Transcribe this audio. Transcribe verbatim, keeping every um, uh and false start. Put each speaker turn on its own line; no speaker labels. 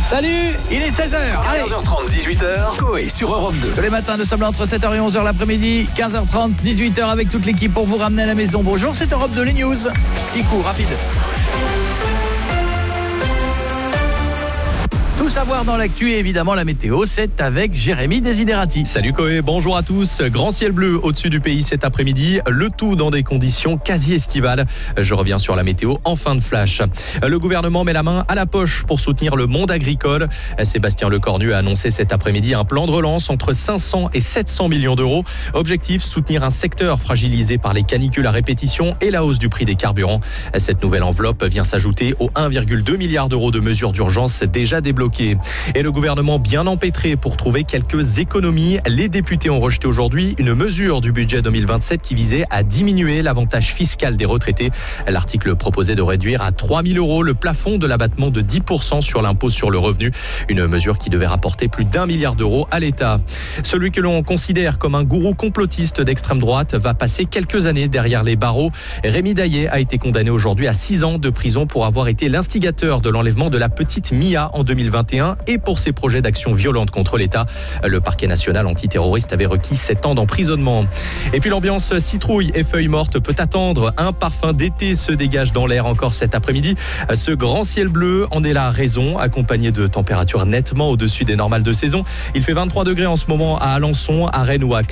Salut, il est seize heures. Allez.
quinze heures trente, dix-huit heures, Coé sur Europe deux.
Tous les matins, nous sommes là entre sept heures et onze heures l'après-midi, quinze heures trente, dix-huit heures avec toute l'équipe pour vous ramener à la maison. Bonjour, c'est Europe deux, les news. Petit coup, rapide. Tout savoir dans l'actu et évidemment la météo, c'est avec Jérémy Desiderati.
Salut Coé, bonjour à tous. Grand ciel bleu au-dessus du pays cet après-midi, le tout dans des conditions quasi estivales. Je reviens sur la météo en fin de flash. Le gouvernement met la main à la poche pour soutenir le monde agricole. Sébastien Lecornu a annoncé cet après-midi un plan de relance entre cinq cents et sept cents millions d'euros. Objectif, soutenir un secteur fragilisé par les canicules à répétition et la hausse du prix des carburants. Cette nouvelle enveloppe vient s'ajouter aux un virgule deux milliard d'euros de mesures d'urgence déjà débloquées. Et le gouvernement bien empêtré pour trouver quelques économies. Les députés ont rejeté aujourd'hui une mesure du budget deux mille vingt-sept qui visait à diminuer l'avantage fiscal des retraités. L'article proposait de réduire à trois mille euros le plafond de l'abattement de dix pour cent sur l'impôt sur le revenu. Une mesure qui devait rapporter plus d'un milliard d'euros à l'État. Celui que l'on considère comme un gourou complotiste d'extrême droite va passer quelques années derrière les barreaux. Rémi Daillé a été condamné aujourd'hui à six ans de prison pour avoir été l'instigateur de l'enlèvement de la petite Mia en deux mille vingt et un et pour ses projets d'action violente contre l'État. Le parquet national antiterroriste avait requis sept ans d'emprisonnement. Et puis l'ambiance citrouille et feuilles mortes peut attendre. Un parfum d'été se dégage dans l'air encore cet après-midi. Ce grand ciel bleu en est la raison, accompagné de températures nettement au-dessus des normales de saison. Il fait vingt-trois degrés en ce moment à Alençon, à Rennes ou à